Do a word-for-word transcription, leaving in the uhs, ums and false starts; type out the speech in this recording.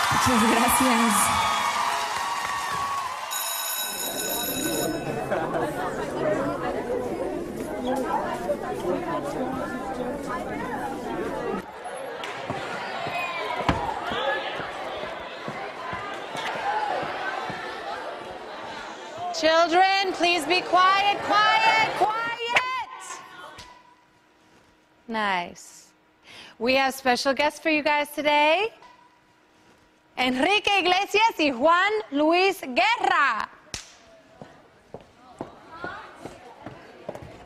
Muchas gracias. Children, please be quiet, quiet, quiet. Nice. We have special guests for you guys today. Enrique Iglesias y Juan Luis Guerra.